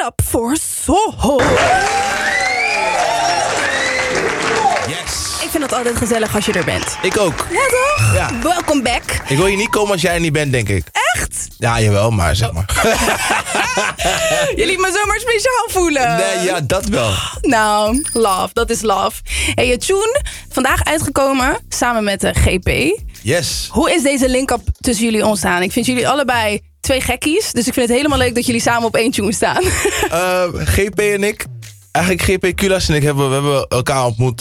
up for Soho. Yes. Ik vind het altijd gezellig als je er bent. Ik ook. Ja, toch? Ja. Welcome back. Ik wil hier niet komen als jij er niet bent, denk ik. Echt? Ja, jawel, maar zeg maar. Je liet me zomaar speciaal voelen. Nee, ja, dat wel. Nou, love. Dat is love. Hey, je tune, vandaag uitgekomen, samen met de GP. Yes. Hoe is deze link-up tussen jullie ontstaan? Ik vind jullie allebei 2 gekkies. Dus ik vind het helemaal leuk dat jullie samen op 1 tune staan. GP en ik, eigenlijk GP Kulas en ik, we hebben elkaar ontmoet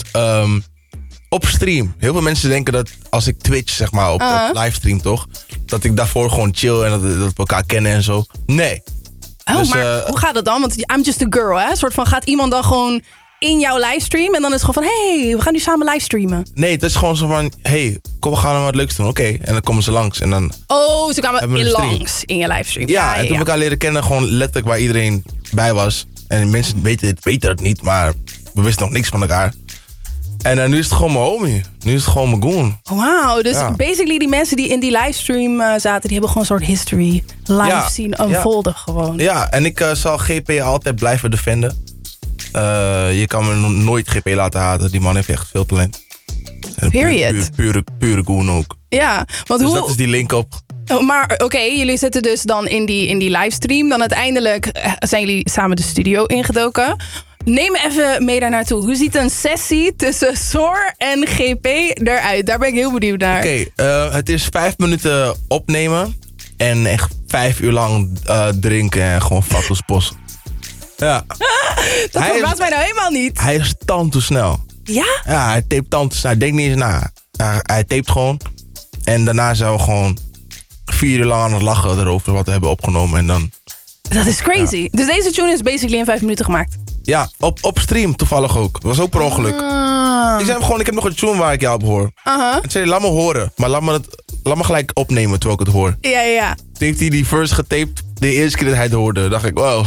op stream. Heel veel mensen denken dat als ik Twitch, zeg maar, op livestream toch, dat ik daarvoor gewoon chill en dat we elkaar kennen en zo. Nee. Oh, Dus, maar hoe gaat het dan? Want I'm just a girl, hè? Een soort van, gaat iemand dan gewoon in jouw livestream en dan is het gewoon van, hey, we gaan nu samen livestreamen. Nee, het is gewoon zo van, hey, kom, we gaan wat leuks doen. Oké. En dan komen ze langs en dan... Oh, ze kwamen hebben we een stream. langs in je livestream. Ja, en toen we elkaar leren kennen, gewoon letterlijk waar iedereen bij was. En mensen weten het niet, maar we wisten nog niks van elkaar. En nu is het gewoon mijn homie. Nu is het gewoon mijn goon. Wauw, dus basically die mensen die in die livestream zaten, die hebben gewoon een soort history live zien unfolden gewoon. Ja, en ik zal GP altijd blijven defenden. Je kan me nooit GP laten haten. Die man heeft echt veel talent. En Period. Pure goon ook. Ja, want dus hoe... dat is die link op. Oh, maar oké, jullie zitten dus dan in die livestream. Dan uiteindelijk zijn jullie samen de studio ingedoken. Neem me even mee daar naartoe. Hoe ziet een sessie tussen Sor en GP eruit? Daar ben ik heel benieuwd naar. Oké, het is 5 minuten opnemen. En echt 5 uur lang drinken en gewoon fakkels posten. Ja. Dat verbaast mij nou helemaal niet. Hij is tandtoesnel. Ja? Ja, hij tapet tandtoesnel. Hij denkt niet eens na. Hij tapet gewoon. En daarna zijn we gewoon 4 uur lang aan het lachen erover wat we hebben opgenomen. En dan... Dat is crazy. Ja. Dus deze tune is basically in 5 minuten gemaakt. Ja, op stream toevallig ook. Dat was ook per ongeluk. Ik zei hem gewoon, ik heb nog een tune waar ik jou op hoor. En zei, laat me horen. Maar laat me gelijk opnemen terwijl ik het hoor. Ja. Toen heeft hij die verse getaped. De eerste keer dat hij het hoorde, dacht ik, wow.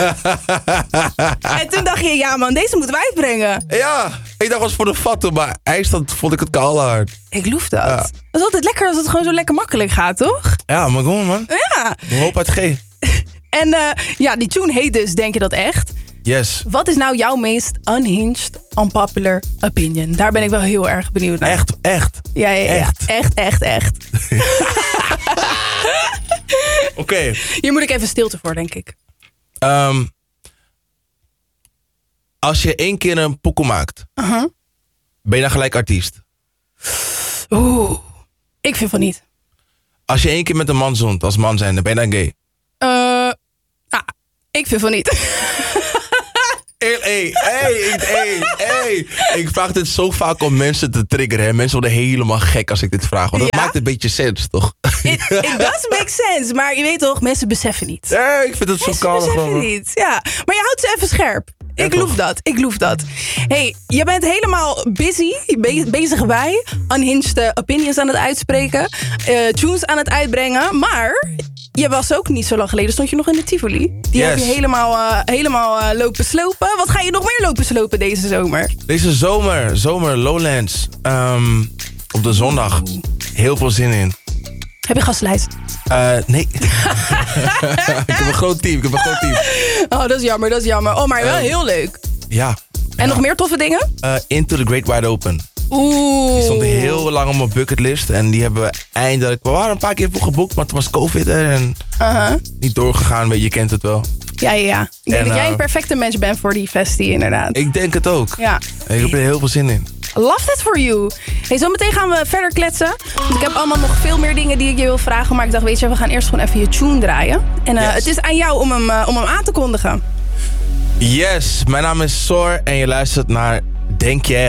En toen dacht je, ja man, deze moeten wij uitbrengen. Ja, ik dacht was voor de fatten, maar eindstand vond ik het kale hard. Ik loef dat. Ja. Dat is altijd lekker als het gewoon zo lekker makkelijk gaat, toch? Ja, maar gewoon man. Ja. De hoop uit G. En die tune heet dus, denk je dat echt? Yes. Wat is nou jouw meest unhinged, unpopular opinion? Daar ben ik wel heel erg benieuwd naar. Echt. Ja. Echt. Oké. Hier moet ik even stilte voor, denk ik. Als je 1 keer een pokoe maakt, ben je dan gelijk artiest? Oeh, ik vind van niet. Als je 1 keer met een man zoent, als man zijn, dan ben je dan gay? Ik vind van niet. Hey. Ik vraag dit zo vaak om mensen te triggeren. Hè. Mensen worden helemaal gek als ik dit vraag. Want dat maakt een beetje sens, toch? It does make sense. Maar je weet toch, mensen beseffen niet. Ja, ik vind het zo koud. Mensen beseffen niet, ja. Maar je houdt ze even scherp. Ik loef dat. Hey, je bent helemaal busy. Bezig bij. Unhinged opinions aan het uitspreken. Tunes aan het uitbrengen. Maar... je was ook niet zo lang geleden, stond je nog in de Tivoli. Die heb je helemaal lopen slopen. Wat ga je nog meer lopen slopen deze zomer? Deze zomer Lowlands. Op de zondag. Heel veel zin in. Heb je gastlijst? Nee. Ik heb een groot team. Oh, dat is jammer. Oh, maar wel heel leuk. Ja. En nog meer toffe dingen? Into the Great Wide Open. Oeh. Die stond heel lang op mijn bucketlist. En die hebben we eindelijk... we waren een paar keer voor geboekt, maar toen was COVID er. En niet doorgegaan, je kent het wel. Ja. Ik denk dat jij een perfecte match bent voor die festie, inderdaad. Ik denk het ook. Ja. Ik heb er heel veel zin in. Love that for you. Hey, zometeen gaan we verder kletsen. Want ik heb allemaal nog veel meer dingen die ik je wil vragen. Maar ik dacht, weet je, we gaan eerst gewoon even je tune draaien. En het is aan jou om hem aan te kondigen. Yes, mijn naam is Sor en je luistert naar Denk je